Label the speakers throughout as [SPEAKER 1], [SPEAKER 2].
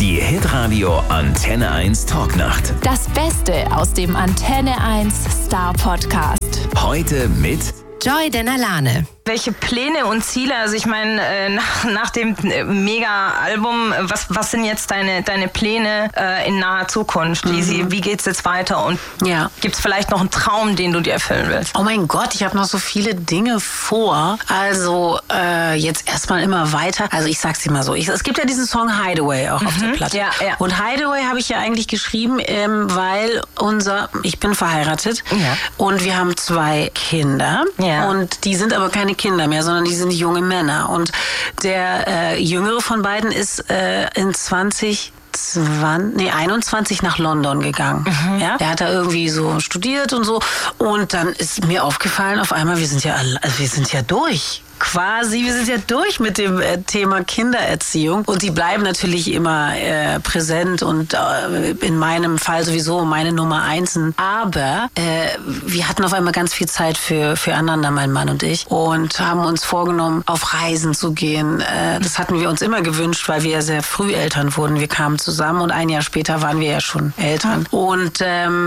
[SPEAKER 1] Die Hitradio Antenne 1 Talknacht.
[SPEAKER 2] Das Beste aus dem Antenne 1 Star Podcast.
[SPEAKER 1] Heute mit
[SPEAKER 3] Joy Denalane.
[SPEAKER 4] Welche Pläne und Ziele, also ich meine, nach dem Mega-Album, was sind jetzt deine Pläne in naher Zukunft? Wie geht's jetzt weiter? Und gibt's vielleicht noch einen Traum, den du dir erfüllen willst?
[SPEAKER 5] Oh mein Gott, ich habe noch so viele Dinge vor. Also jetzt erstmal immer weiter. Also ich sag's dir mal so, es gibt ja diesen Song Hideaway auch auf der Platte.
[SPEAKER 4] Ja.
[SPEAKER 5] Und Hideaway habe ich ja eigentlich geschrieben, weil ich bin verheiratet und wir haben 2 Kinder.
[SPEAKER 4] Ja.
[SPEAKER 5] Und die sind aber keine Kinder mehr, sondern die sind junge Männer. Und der jüngere von beiden ist in 21 nach London gegangen. Ja? Der hat da irgendwie so studiert und so. Und dann ist mir aufgefallen, auf einmal, wir sind ja durch. Wir sind ja durch mit dem Thema Kindererziehung und die bleiben natürlich immer präsent und in meinem Fall sowieso meine Nummer 1. Aber wir hatten auf einmal ganz viel Zeit füreinander, mein Mann und ich, und haben uns vorgenommen, auf Reisen zu gehen. Das hatten wir uns immer gewünscht, weil wir ja sehr früh Eltern wurden. Wir kamen zusammen und ein Jahr später waren wir ja schon Eltern. Und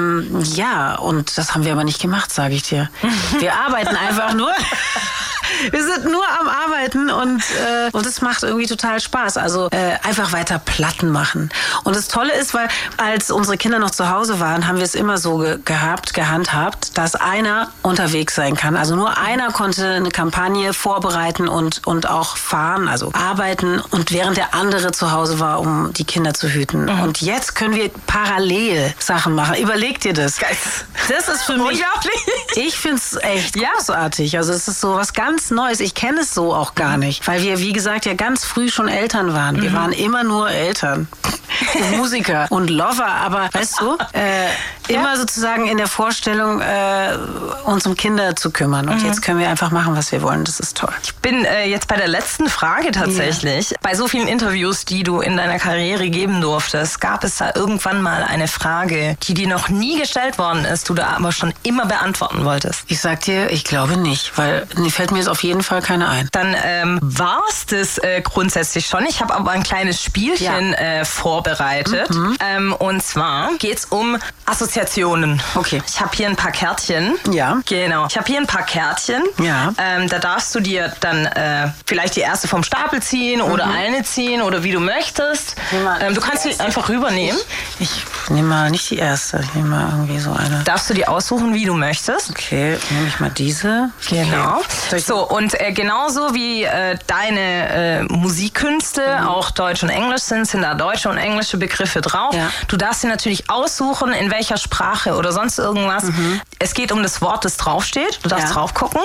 [SPEAKER 5] und das haben wir aber nicht gemacht, sage ich dir. Wir arbeiten einfach nur. Wir sind nur am Arbeiten und es macht irgendwie total Spaß. Also einfach weiter Platten machen. Und das Tolle ist, weil als unsere Kinder noch zu Hause waren, haben wir es immer so gehandhabt, dass einer unterwegs sein kann. Also nur einer konnte eine Kampagne vorbereiten und auch fahren, also arbeiten, und während der andere zu Hause war, um die Kinder zu hüten. Und jetzt können wir parallel Sachen machen. Überleg dir das. Das ist für mich... Ich finde es echt großartig. Also es ist so was ganz Neues. Ich kenne es so auch gar nicht, weil wir, wie gesagt, ja ganz früh schon Eltern waren. Wir waren immer nur Eltern. Musiker und Lover, aber weißt du, immer sozusagen in der Vorstellung, uns um Kinder zu kümmern. Und jetzt können wir einfach machen, was wir wollen. Das ist toll.
[SPEAKER 4] Ich bin jetzt bei der letzten Frage tatsächlich. Bei so vielen Interviews, die du in deiner Karriere geben durftest, gab es da irgendwann mal eine Frage, die dir noch nie gestellt worden ist, du da aber schon immer beantworten wolltest?
[SPEAKER 5] Ich sag dir, ich glaube nicht, weil mir fällt mir jetzt auf jeden Fall keine ein.
[SPEAKER 4] Dann war's das grundsätzlich schon. Ich habe aber ein kleines Spielchen vorbereitet. Und zwar geht's um Assoziationen.
[SPEAKER 5] Okay.
[SPEAKER 4] Ich habe hier ein paar Kärtchen. Ja. Genau. Ich habe hier ein paar Kärtchen.
[SPEAKER 5] Ja.
[SPEAKER 4] Da darfst du dir dann vielleicht die erste vom Stapel ziehen oder eine ziehen oder wie du möchtest. Du kannst sie einfach rübernehmen.
[SPEAKER 5] Ich nehme mal nicht die erste. Ich nehme mal irgendwie so eine.
[SPEAKER 4] Darfst du die aussuchen, wie du möchtest.
[SPEAKER 5] Okay, nehme ich mal diese.
[SPEAKER 4] Genau.
[SPEAKER 5] Okay.
[SPEAKER 4] So, und genauso wie deine Musikkünste auch Deutsch und Englisch sind da deutsche und englische Begriffe drauf. Ja. Du darfst dir natürlich aussuchen, in welcher Sprache oder sonst irgendwas. Es geht um das Wort, das draufsteht. Du darfst drauf gucken.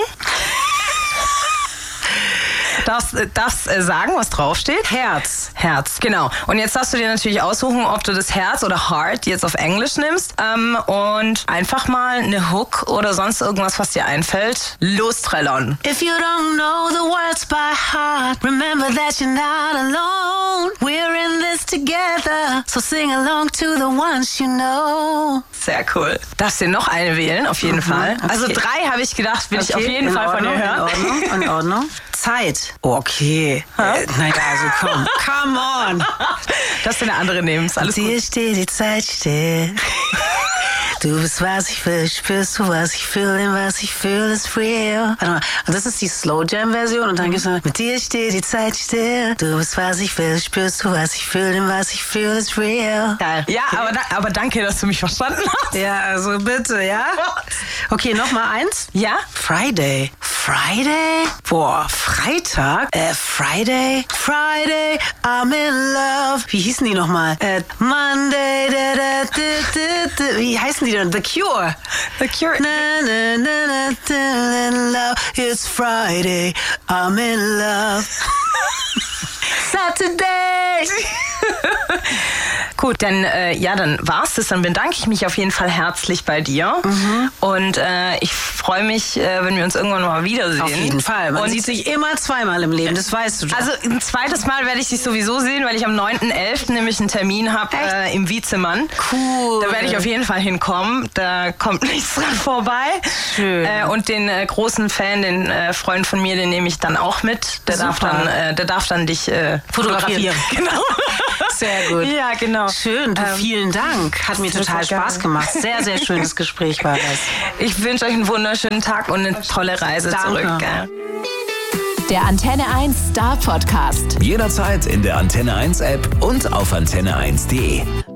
[SPEAKER 4] Darfst sagen, was draufsteht?
[SPEAKER 5] Herz,
[SPEAKER 4] genau. Und jetzt darfst du dir natürlich aussuchen, ob du das Herz oder Heart jetzt auf Englisch nimmst und einfach mal eine Hook oder sonst irgendwas, was dir einfällt, lostrellern.
[SPEAKER 5] If you don't know the words by heart, remember that you're not alone. We're in this together, so sing along to the ones you know.
[SPEAKER 4] Sehr cool. Darfst dir noch eine wählen, auf jeden Fall.
[SPEAKER 5] Okay.
[SPEAKER 4] Also 3 habe ich gedacht, will ich auf jeden Fall von dir hören.
[SPEAKER 5] In Ordnung. Zeit. Okay. Naja, also come on.
[SPEAKER 4] Darfst du eine andere nehmen, ist alles gut.
[SPEAKER 5] Dir steht die Zeit still. Du bist, was ich will, spürst du, was ich fühle, denn was ich fühle, ist real. Warte mal, und das ist die Slow Jam Version und dann gibt's noch, mit dir steht die Zeit still. Du bist, was ich will, spürst du, was ich fühle, denn was ich fühle, ist real.
[SPEAKER 4] Geil. Ja, okay. aber danke, dass du mich verstanden hast.
[SPEAKER 5] Ja, also bitte, ja? Okay, nochmal eins.
[SPEAKER 4] Ja?
[SPEAKER 5] Friday. Boah, Freitag? Friday, I'm in love. Wie hießen die nochmal? Monday, wie heißen die denn? The Cure.
[SPEAKER 4] The Cure.
[SPEAKER 5] Na, na, na, na, in love. It's Friday, I'm in love. Saturday.
[SPEAKER 4] Gut, dann war's das. Dann bedanke ich mich auf jeden Fall herzlich bei dir. Und ich freue mich, wenn wir uns irgendwann mal wiedersehen.
[SPEAKER 5] Auf jeden Fall. Man sieht sich immer zweimal im Leben, das weißt du doch.
[SPEAKER 4] Also ein zweites Mal werde ich dich sowieso sehen, weil ich am 9.11. nämlich einen Termin habe im Wiezemann.
[SPEAKER 5] Cool.
[SPEAKER 4] Da werde ich auf jeden Fall hinkommen. Da kommt nichts dran vorbei.
[SPEAKER 5] Schön.
[SPEAKER 4] Und den großen Fan, den Freund von mir, den nehme ich dann auch mit. Der darf dann dich fotografieren.
[SPEAKER 5] Genau. Sehr gut.
[SPEAKER 4] Ja, genau.
[SPEAKER 5] Schön, vielen Dank. Hat mir total Spaß gemacht. Sehr, sehr schönes Gespräch war das.
[SPEAKER 4] Ich wünsche euch einen wunderschönen Tag und eine tolle Reise zurück. Gell?
[SPEAKER 2] Der Antenne 1 Star Podcast.
[SPEAKER 1] Jederzeit in der Antenne 1 App und auf antenne1.de.